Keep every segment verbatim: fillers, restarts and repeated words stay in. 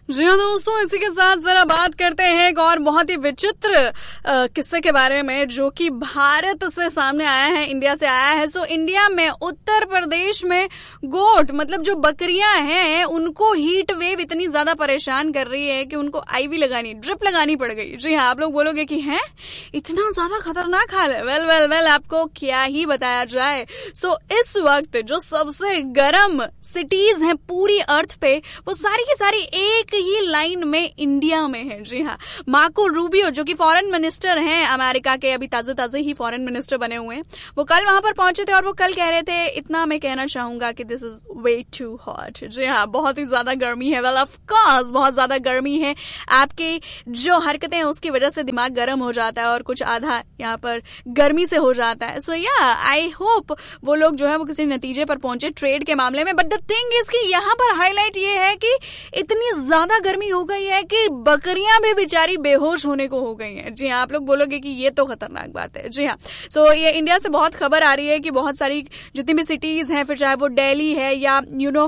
जी हाँ दोस्तों, इसी के साथ जरा बात करते हैं एक और बहुत ही विचित्र किस्से के बारे में जो कि भारत से सामने आया है, इंडिया से आया है। सो इंडिया में उत्तर प्रदेश में गोट मतलब जो बकरियां हैं उनको हीट वेव इतनी ज्यादा परेशान कर रही है कि उनको आईवी लगानी, ड्रिप लगानी पड़ गई। जी हाँ, आप लोग बोलोगे कि हैं इतना ज्यादा खतरनाक हाल है। वेल वेल वेल आपको क्या ही बताया जाए। सो so, इस वक्त जो सबसे गर्म सिटीज हैं पूरी अर्थ पे वो सारी की सारी एक ही लाइन में इंडिया में है। जी हाँ, मार्को रूबियो जो कि फॉरेन मिनिस्टर हैं अमेरिका के, अभी ताजे ताजे ही फॉरेन मिनिस्टर बने हुए हैं, वो कल वहां पर पहुंचे थे और वो कल कह रहे थे, इतना मैं कहना चाहूंगा कि this is way to hot. जी हाँ, बहुत ही ज्यादा गर्मी है। वेल ऑफ कोर्स बहुत ज्यादा गर्मी है, आपकी जो हरकतें हैं उसकी वजह से दिमाग गर्म हो जाता है और कुछ आधा यहाँ पर गर्मी से हो जाता है। सो या आई होप वो लोग जो है वो किसी नतीजे पर पहुंचे ट्रेड के मामले में। बट द थिंग इज कि यहाँ पर हाईलाइट ये है कि इतनी ज्यादा गर्मी हो गई है कि बकरियां भी बेचारी बेहोश होने को हो गई हैं। जी हाँ, आप लोग बोलोगे कि ये तो खतरनाक बात है। जी हाँ, सो so, ये इंडिया से बहुत खबर आ रही है कि बहुत सारी जितनी भी सिटीज हैं, फिर चाहे वो दिल्ली है या यू नो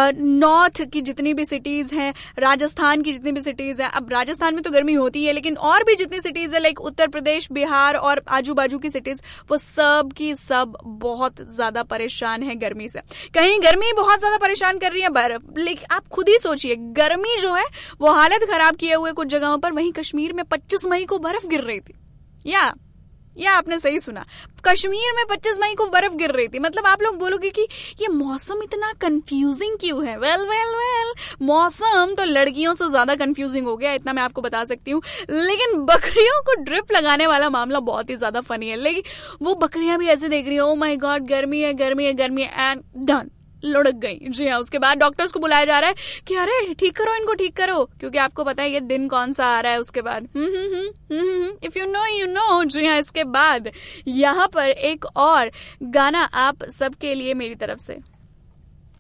नॉर्थ की जितनी भी सिटीज हैं, राजस्थान की जितनी भी सिटीज हैं, अब राजस्थान में तो गर्मी होती है लेकिन और भी जितनी सिटीज है लाइक उत्तर प्रदेश, बिहार और आजू बाजू की सिटीज, वो सब की सब बहुत ज्यादा परेशान है गर्मी से। कहीं गर्मी बहुत ज्यादा परेशान कर रही है बर्फ, लेकिन आप खुद ही सोचिए गर्मी जो है वो हालत खराब किए हुए कुछ जगहों पर। वहीं कश्मीर में पच्चीस मई को बर्फ गिर रही थी। या या आपने सही सुना, कश्मीर में पच्चीस मई को बर्फ गिर रही थी। मतलब आप लोग बोलोगे कि ये मौसम इतना कंफ्यूजिंग क्यों है। वेल वेल वेल मौसम तो लड़कियों से ज्यादा कंफ्यूजिंग हो गया, इतना मैं आपको बता सकती हूँ। लेकिन बकरियों को ड्रिप लगाने वाला मामला बहुत ही ज्यादा फनी है। लेकिन वो बकरियां भी ऐसे देख रही है, ओ माय गॉड गर्मी है गर्मी है गर्मी है, एंड डन, लुढ़क गई। जी हाँ, उसके बाद डॉक्टर्स को बुलाया जा रहा है कि अरे ठीक करो इनको, ठीक करो, क्योंकि आपको पता है ये दिन कौन सा आ रहा है। उसके बाद हम्म हम्म हम्म if you know you know. जी हाँ, इसके बाद यहाँ पर एक और गाना आप सबके लिए मेरी तरफ से।